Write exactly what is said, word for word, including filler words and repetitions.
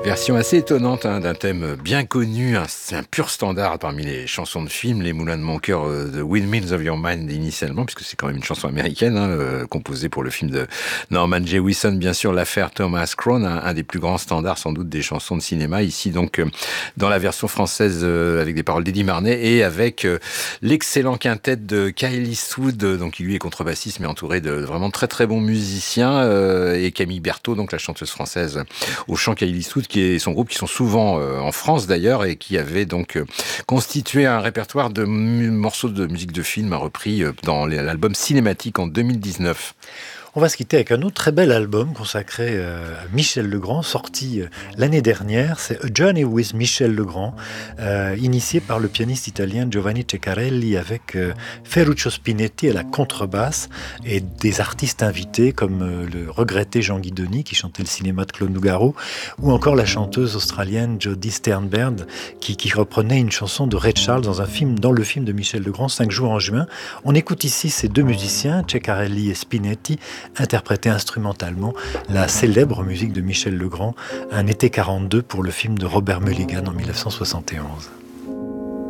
Version assez étonnante hein, d'un thème bien connu, hein, c'est un pur standard parmi les chansons de film, Les Moulins de mon cœur, euh, The Windmills of Your Mind initialement, puisque c'est quand même une chanson américaine, hein, euh, composée pour le film de Norman Jewison, bien sûr, l'affaire Thomas Crown, un, un des plus grands standards sans doute des chansons de cinéma, ici donc euh, dans la version française euh, avec des paroles d'Eddie Marnay et avec euh, l'excellent quintet de Kyle Eastwood, donc qui lui est contrebassiste mais entouré de vraiment très très bons musiciens, euh, et Camille Berthaud, donc la chanteuse française au chant, Kyle Eastwood, qui est son groupe, qui sont souvent euh, en France d'ailleurs, et qui avait donc euh, constitué un répertoire de mu- morceaux de musique de film repris euh, dans les- l'album Cinématique en deux mille dix-neuf. On va se quitter avec un autre très bel album consacré euh, à Michel Legrand, sorti euh, l'année dernière. C'est A Journey with Michel Legrand, euh, initié par le pianiste italien Giovanni Ceccarelli avec euh, Ferruccio Spinetti à la contrebasse et des artistes invités comme euh, le regretté Jean Guidoni qui chantait le cinéma de Claude Nougaro, ou encore la chanteuse australienne Jodie Sternberg qui, qui reprenait une chanson de Ray Charles dans un film, dans le film de Michel Legrand, cinq jours en juin. On écoute ici ces deux musiciens, Ceccarelli et Spinetti, interpréter instrumentalement la célèbre musique de Michel Legrand, Un été quarante-deux, pour le film de Robert Mulligan en mille neuf cent soixante et onze.